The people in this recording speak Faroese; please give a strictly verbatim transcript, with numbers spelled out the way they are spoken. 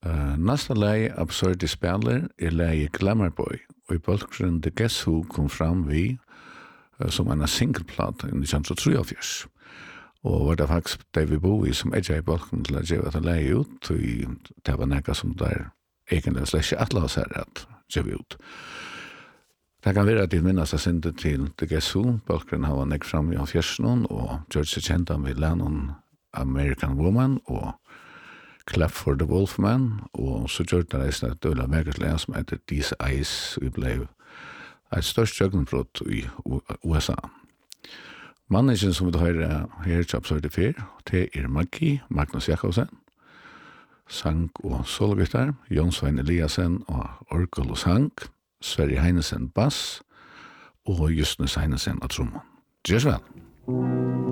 Uh, Nästa lei Absurdi spelar er lei Glamour Boy, og i bolkren The Guess Who kom fram vi uh, som en singleplata i nitjan trettiotre. Og var det faktisk David Bowie som er i bolken til å gjøre det lei ut, og det var nekka som der egentlig slett ikke atla oss her at gjøre ut. Det kan være at de minnes jeg synte til The Guess Who, bolkren har nekk fram i fjersen, og George Chentan vil Lennon American Woman, og Clap for the Wolfman, og så gjør det reisende et døla megaslea som heter These Eyes, vi ble et størst jøgnebrott i U S A. Mannesen som vi hører her til Absurdi fyr, det er Maggi, Magnus Jakobsen, sang og sologitar, Jon Svein Eliasen og orgel og sang, Sverre Heinesen bass, og Justnes Heinesen av trommen. Gjør så vel!